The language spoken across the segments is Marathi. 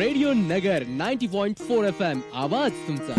रेडिओ नगर 90.4 FM आवाज तुमचा.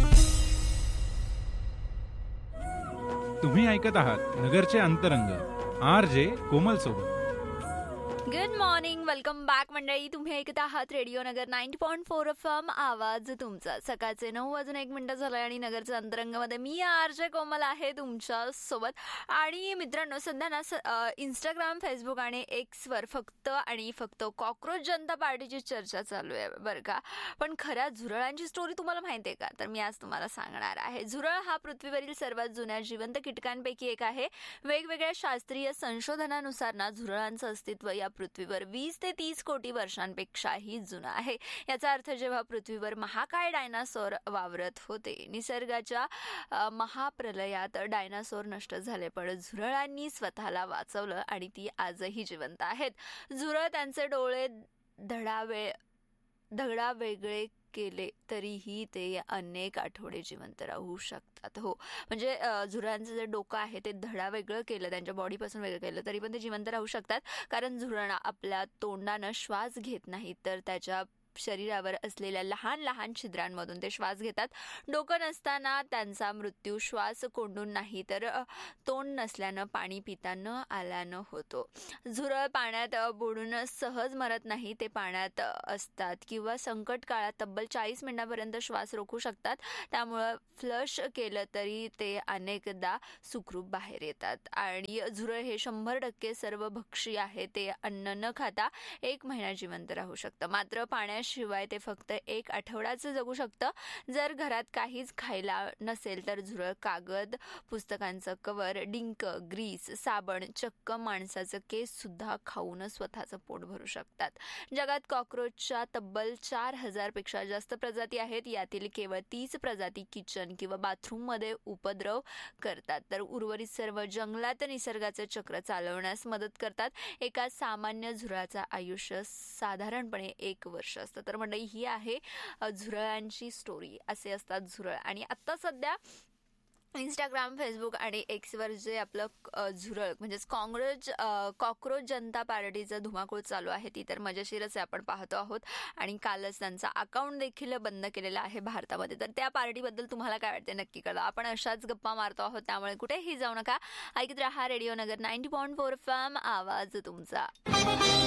तुम्ही ऐकत आहात नगरचे अंतरंग RJ कोमल सोबत. गुड मॉर्निंग, वेलकम बॅक मंडळी. तुम्ही ऐकत आहात रेडिओ नगर 90.4 FM आवाज तुमचा. सकाळचे 9:01 झालं आणि नगरच्या अंतरंगामध्ये मी RJ कोमल आहे तुमच्या सोबत. आणि मित्रांनो, सध्या ना इंस्टाग्राम, फेसबुक आणि एक्सवर फक्त कॉक्रोच जनता पार्टीची चर्चा चालू आहे बरं का. पण खऱ्या झुरळांची स्टोरी तुम्हाला माहिती आहे का? तर मी आज तुम्हाला सांगणार आहे. झुरळ हा पृथ्वीवरील सर्वात जुन्या जिवंत कीटकांपैकी एक आहे. वेगवेगळ्या शास्त्रीय संशोधनानुसार ना झुरळांचं अस्तित्व या पृथ्वीवर 20 ते 30 कोटी वर्षांपेक्षाही जुना आहे. याचा अर्थ जेव्हा पृथ्वीवर महाकाय डायनासोर वावरत होते, निसर्गाच्या महाप्रलयात डायनासोर नष्ट झाले, पण झुरळांनी स्वतःला वाचवलं आणि ती आजही जिवंत आहेत. झुरळ त्यांचे डोळे दगडा वेगळे केले तरीही ते अनेक आठवडे जिवंत राहू शकतात. हो, म्हणजे झुरळांचं जे डोकं आहे ते धडा वेगळं केलं, त्यांच्या बॉडीपासून वेगळं केलं तरी पण ते जिवंत राहू शकतात. कारण झुरळ आपल्या तोंडानं श्वास घेत नाहीत, तर त्याच्या शरीरावर असलेल्या लहान लहान छिद्रांमधून ते श्वास घेतात. डोकं नसताना त्यांचा मृत्यू श्वास कोंडून नाही तर तोंड नसल्यानं, पाणी पिता न आल्यानं होतो. झुरळ पाण्यात बुडून सहज मरत नाही. ते पाण्यात असतात किंवा संकट काळात तब्बल 40 मिनिटांपर्यंत श्वास रोखू शकतात. त्यामुळं फ्लश केलं तरी ते अनेकदा सुखरूप बाहेर येतात. आणि झुरळ हे 100% सर्वभक्षी आहे. ते अन्न न खाता 1 महिना जिवंत राहू शकतं. मात्र शिवाय ते फक्त 1 आठवडाच जगू शकतं. जर घरात काहीच खायला नसेल तर झुरळ कागद, पुस्तकांचं कव्हर, डिंक, ग्रीस, साबण, चक्क माणसाचं केस सुद्धा खाऊन स्वतःचं पोट भरू शकतात. जगात कॉक्रोचच्या तब्बल 4000 पेक्षा जास्त प्रजाती आहेत. यातील केवळ 30 प्रजाती किचन किंवा बाथरूम मध्ये उपद्रव करतात, तर उर्वरित सर्व जंगलात निसर्गाचे चक्र चालवण्यास मदत करतात. एका सामान्य झुरळाचं आयुष्य साधारणपणे 1 वर्ष असतं. तर मंडळी, ही आहे झुरळांची स्टोरी. असे असतात झुरळ. आणि आता सध्या इंस्टाग्राम, फेसबुक आणि एक्सवर जे आपलं झुरळ म्हणजेच कॉक्रोच जनता पार्टीचं धुमाकूळ चालू आहे, ती तर मजेशीरच आपण पाहतो आहोत. आणि कालच त्यांचा अकाउंट देखील बंद केलेला आहे भारतामध्ये. तर त्या पार्टीबद्दल तुम्हाला काय वाटते नक्की कळवा. आपण अशाच गप्पा मारतो आहोत, त्यामुळे कुठेही जाऊ नका. ऐकत रहा रेडिओ नगर 90.4 FM आवाज तुमचा.